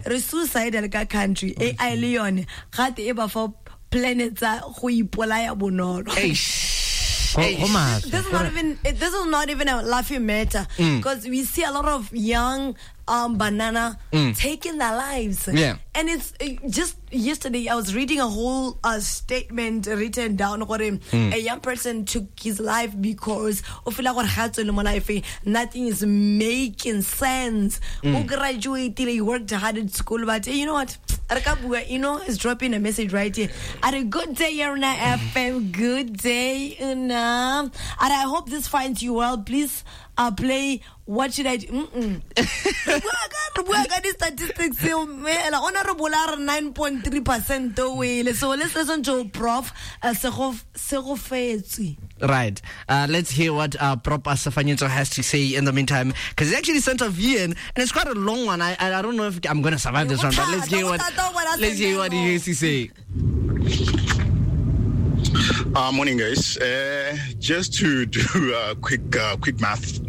re suicidal ka country AI le yone gate e ba for planets go ipolaya bonolo. This is not even a laughing matter because we see a lot of young banana taking their lives. And it's just yesterday I was reading a whole statement written down where a young person took his life because nothing is making sense. Who graduated, he worked hard at school, but you know what? Is dropping a message right here. At a good day, Una FM. Good day, Una. And I hope this finds you well. Please play. What should I do? These statistics say honorable are 9.3%. So let's listen to Prof. Segofetsi. Right. Let's hear what Prof. Asafanyento has to say in the meantime, because he actually sent a VN and it's quite a long one. I don't know if I'm going to survive this one, but let's hear what he has to say. Morning, guys. Just to do a quick math.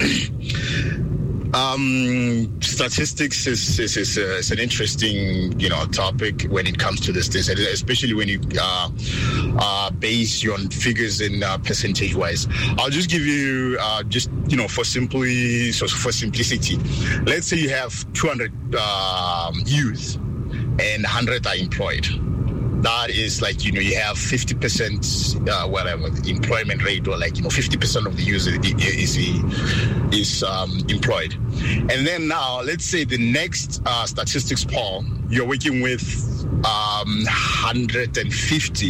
Statistics is an interesting, topic when it comes to this, especially when you base your figures in percentage wise. I'll just give you for simplicity. Let's say you have 200 youth and 100 are employed. That is like, you have 50% employment rate, or 50% of the user is employed. And then now, let's say the next statistics poll, you're working with 150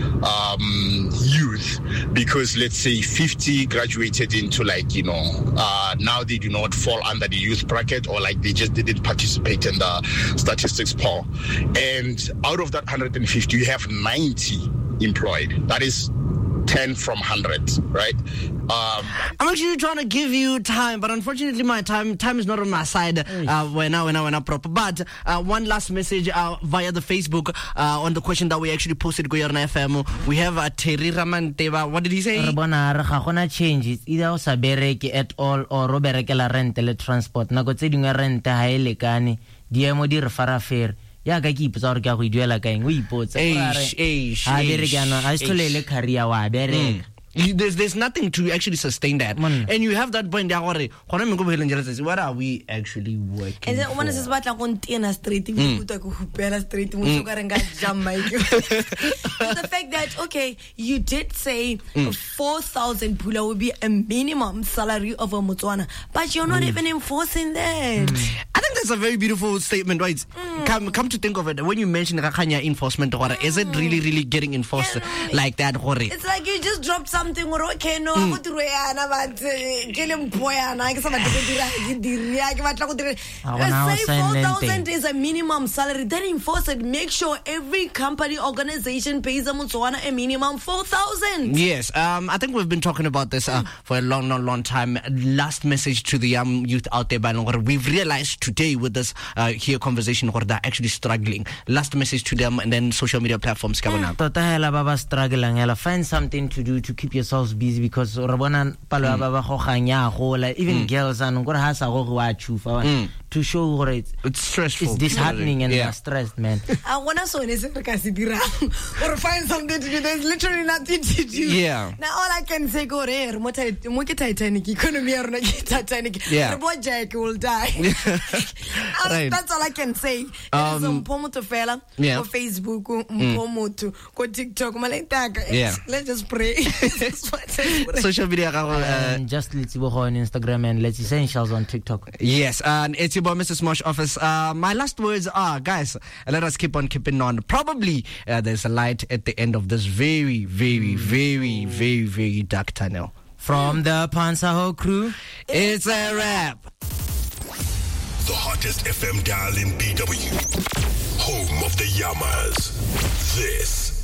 youth, because let's say 50 graduated into now they do not fall under the youth bracket, or they just didn't participate in the statistics poll. And out of that 150, you have 90 employed. That is 10 from 100, right? I'm actually trying to give you time, but unfortunately my time is not on my side when I proper. But one last message via the Facebook on the question that we actually posted go Yarna FM. We have Terry Ramanteva. What did he say? Change. It's either o sa bereke at all or ro berekela rent le transport. Nako tse dingwe rent ha e lekane. Diemo di re fara fair. Ya ka ke ipotsa gore ke go duela ka eng o ipotsa ha berekana ha istolele career wa bereka. There's nothing to actually sustain that. And you have that point there where what are we actually working and then one is batla go ntena straight we put go hupela straight mo ka renga jam mic. The fact that you did say 4,000 pula would be a minimum salary of a Motswana, but you're not even enforcing that. I think that's a very beautiful statement, right? Come to think of it, when you mention Rakanya enforcement, is it really getting enforced like that? It's like you just dropped something or but say 4,000 is a minimum salary, then enforce it. Make sure every company organization pays a Motswana a minimum 4,000. Yes, I think we've been talking about this for a long time. Last message to the young youth out there, we've realized today with this here conversation where they're actually struggling. Last message to them, and then social media platforms coming up. Struggling, find something to do to keep yourselves busy, because even girls to show it's stressful, it's disheartening, and they're stressed, man. I want to or find something to do. There's literally nothing to do. Yeah. Now all I can say go there. Titanic economy or Titanic. Yeah. The boy Jack will die. Right. That's all I can say. It's Mpomo to fella or Facebook, Mpomo to go TikTok, yeah. Let's just pray. Social media, just let's go on Instagram and Let's Essentials on TikTok. Yes, and it's your boy Mr. Smosh Office. My last words are, guys, let us keep on keeping on. Probably there's a light at the end of this very dark tunnel. From the Pansaho crew, it's a wrap. The hottest FM dial in BW, home of the Yamas. This